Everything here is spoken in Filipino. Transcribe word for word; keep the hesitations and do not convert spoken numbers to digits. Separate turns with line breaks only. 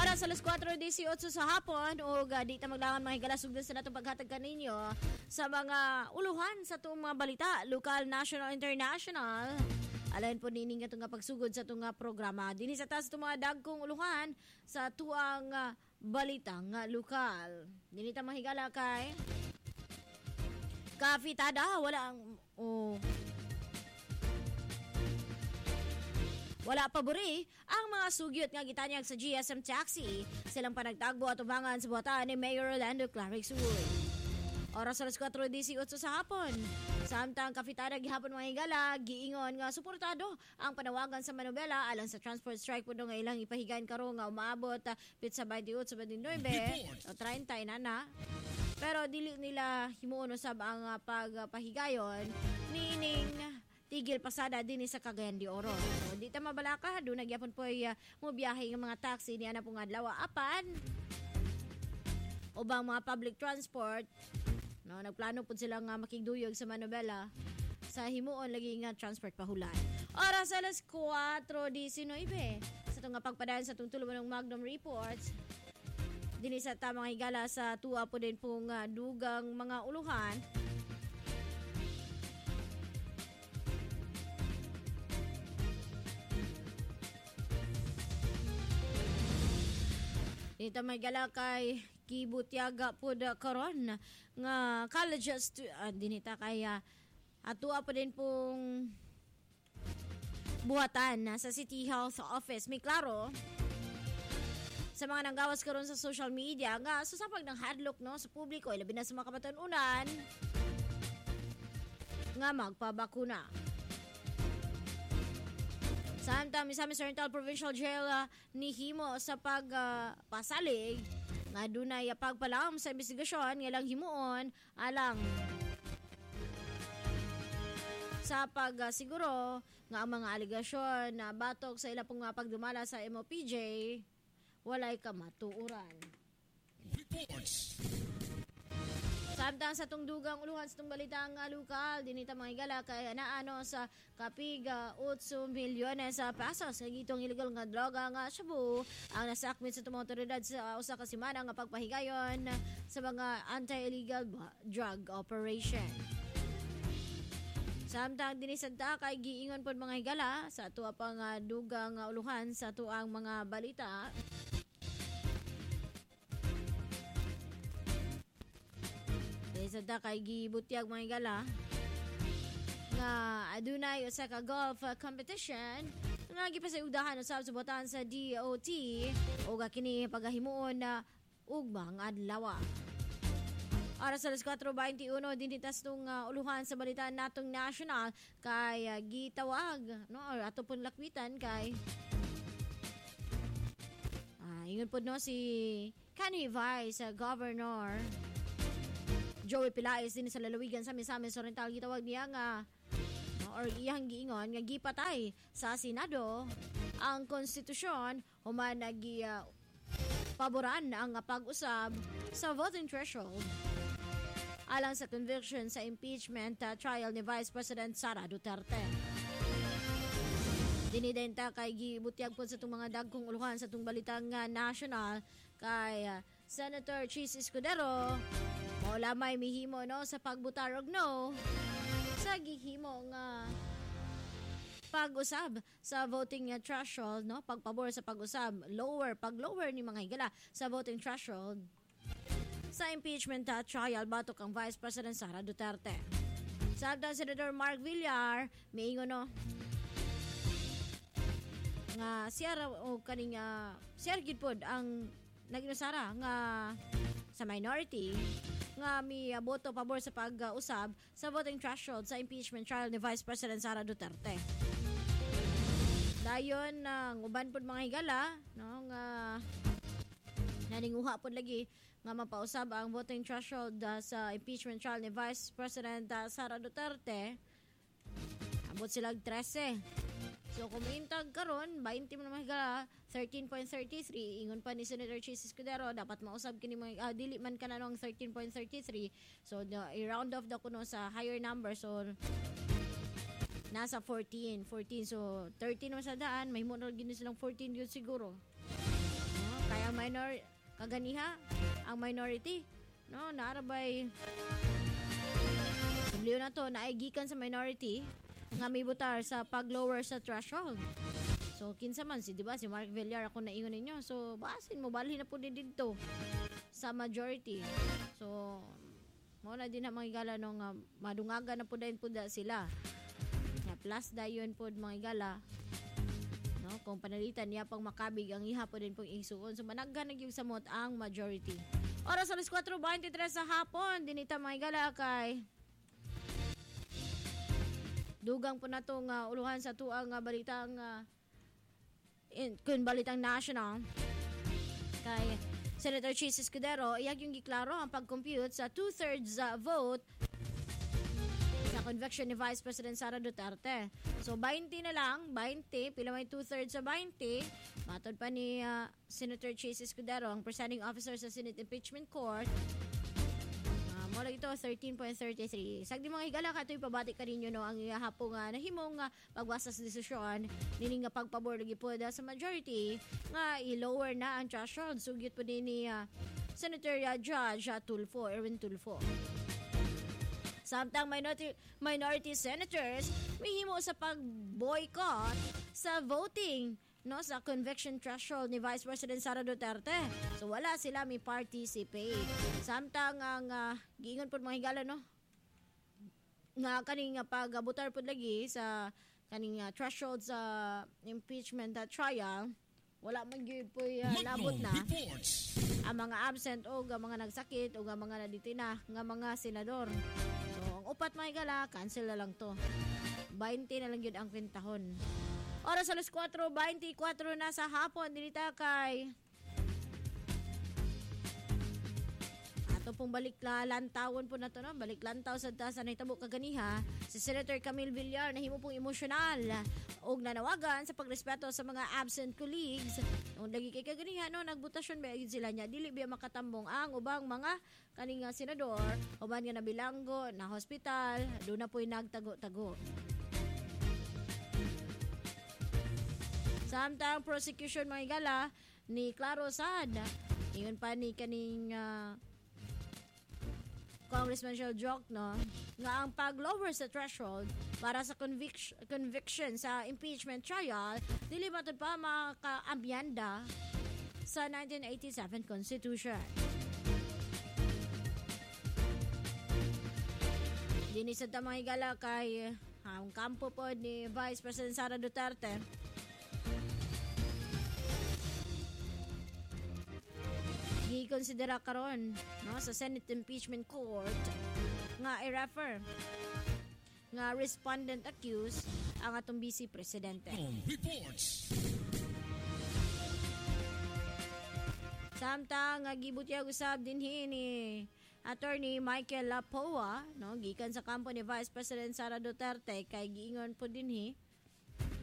Oras alas kwatro eighteen sa hapon o uh, di ta maglangan mga higalasugdan sa natong paghatag kaninyo sa mga uluhan sa itong mga balita, lokal, national, international. Alain po nining itong pagsugod sa itong programa. Dini sa taas itong mga dagkong uluhan sa tuang uh, balita nga lokal. Dini ta mahigala kay kafitada, wala ang... Oh, wala pa buri ang mga sugyot nga gitanyag sa G S M Taxi. Silang panagtagbo at ubangan sa buhatan ni Mayor Orlando Clarix-Wood. Oras alas kwatro eighteen sa hapon. Samtang kapitada gihapon mga higala, giingon nga suportado ang panawagan sa Manobela alang sa transport strike po nga ilang ipahigayon karo nga umaabot uh, pitsa twenty-eight sa twenty-nine o thirty na na. Pero dili nila himuon usab ang uh, pagpahigayon nining tigil pasada din sa Cagayan de Oro. So, di ta mabalaka, doon nagyapon po ay uh, mubiyahe ng mga taxi niya na pong adlaw apan o bang mga public transport. No, nagplano po sila nga makigduyog sa Manobela sa himuon lagi nga transport pahulan. Oras alas kwatro nineteen sa itong pagpadaan sa itong tulungan ng Magnum Reports. Dini sa tamang higala sa tuwa po din pong uh, dugang mga uluhan. Dito may gala kay Kibutyaga po da karon nga college stu- uh, dinita kaya atua po din pong buhatan na sa City Health Office. May klaro sa mga nanggawas karon sa social media nga susapag ng hadlock no sa publiko ilabi na sa mga kabatanunan nga magpabakuna. Samtang misami sa Oriental Provincial Jail uh, ni himo sa pagpasalig uh, nga dunay pagpalam sa investigasyon nga lang himuon alang sa pagsiguro uh, nga ang mga aligasyon na uh, batok sa ila pong uh, pagdumala sa M O P J walay kamatuuran. Reports. Samtang sa tungdugang uluhan sa itong balitang uh, lokal, dinita mga igala kay naano sa kapiga eight milyones sa pesos kay gitong illegal nga droga nga shabu ang nasakmit sa itong otoridad sa usa ka semana nga pagpahigayon sa mga anti-illegal drug operation. Samtang dinisagta kay giingon pod mga higala sa ato pang uh, dugang uh, uluhan sa tuang mga balita. Sada kay gibutyag mga igala nga adunay usa ka golf competition nga gipasayudahan usab sa botan sa D O T o ga kini pagahimuon na ugmang adlaw. Aras alas kwatro twenty-one din ditas tong uh, uluhan sa balita natong national kay uh, gitawag no or ato pon lakwitan kay ah ingon pod no si Kanhi Vice uh, Governor Joey Pilaes din sa lalawigan sa Misamis Oriental gitawag niya nga or iyang giingon nga gipatay sa Senado ang konstitusyon human nagi uh, paboran ang pag-usab sa voting threshold alang sa conviction sa impeachment uh, trial ni Vice President Sara Duterte. Dinidenta kay gibutyag po sa itong mga dagkong uluhan sa itong balitang uh, national kay uh, Senator Chis Escudero wala may mihimo no sa pagbutarog no sa gihimo nga pag-usab sa voting uh, threshold no pagpabor sa pag-usab lower pag lower ni mga higala sa voting threshold sa impeachment uh, trial batok ang Vice President Sara Duterte. Sabda Senator Mark Villar miingon no nga siya o kaning uh, siya gid pod ang naginusara nga sa minority nga mi uh, boto pabor sa pag-usab uh, sa voting threshold sa impeachment trial ni Vice President Sara Duterte. Dayon ng uh, uban pod mga higala no nga naninguha pod lagi nga mapausab ang voting threshold uh, sa impeachment trial ni Vice President uh, Sara Duterte. Abot sila thirteen. So kumintag karon twenty man mahigala thirteen point three three ingon pa ni Senator Chis Escudero dapat mausab kini mga uh, dili man kananong thirteen point three three so the, i-round off daw kuno sa higher number so nasa fourteen fourteen so thirteen man sa daan may mo gini silang fourteen yun siguro No, kaya ang minor kaganiha ang minority no naarabay Subliyo na to na ay gikan sa minority nga may butar sa pag-lower sa threshold. So kinsa man si di ba si Mark Villar ako naingon ninyo. So basin mo balhin na po din dito sa majority. So mo na din na mga igala nung uh, madungaga na po din po da sila. Nga plus dayon po mga igala. No, kung panalitan niya pang makabig ang iha po din pong isuon. So managga na yung samot ang majority. Oras alas four twenty-three sa hapon dinita mga igala kay dugang po na itong uh, uluhan sa tuang uh, balitang uh, in, kun balitang national kay Senator Chis Escudero iyag yung giklaro ang pag-compute sa two-thirds uh, vote sa conviction ni Vice President Sara Duterte. So twenty na lang, twenty, pila may two-thirds sa twenty. Matod pa ni uh, Senator Chis Escudero, ang presiding officer sa Senate Impeachment Court. Mula ito, thirteen point three three. Sagdi mga higala ka ito'y pabati ka rin yun, no, ang hapong uh, nahimong uh, pagwasas desisyon, nining nga pagpabor lagi po da sa majority, nga i-lower na ang threshold. Sugyot po din ni uh, Senator uh, Judge uh, Tulfo, Erwin Tulfo. Samtang minority, minority senators, may himo sa pag-boycott sa voting no sa conviction threshold ni Vice President Sara Duterte. So wala sila may participate. Samtang ang uh, giingon pud mga higala no nga kaning uh, pag-abutar pud lagi sa kaning uh, threshold sa impeachment uh, trial, wala man gyud po uh, labot na ang mga absent o ang mga nagsakit o ang mga naditina nga mga senador. So ang upat mga higala cancel na lang to. twenty na lang yun ang kwentahon. Oras alas four twenty-four na sa hapon dinita kay ato pong balik la lantawon po na to no balik lantaw sa tasan na itabo kaganiha si Senator Camille Villar nahimo pong emosyonal og nanawagan sa pagrespeto sa mga absent colleagues nung lagi kay kaganiha no nagbutasyon ba gid sila niya dili biya makatambong ang ubang mga kaninga senador uban nga nabilanggo na hospital do na po'y nagtago-tago. Samtang prosecution mga igala ni Claro Sad, ingon pa ni kaning uh, Congressman Shell Joke, no, nga ang pag-lower sa threshold para sa conviction, conviction sa impeachment trial, dili matod pa maka-ambyanda sa nineteen eighty-seven Constitution. Dinisad ta mga igala kay ang kampo po ni Vice President Sara Duterte. Gikonsidera karon no sa Senate Impeachment Court nga i-refer nga respondent accused ang atong Vice Presidente. Reports. Samtang nga gibutya usab dinhi ni Attorney Michael Lapoa no gikan sa kampo ni Vice President Sara Duterte kay giingon po dinhi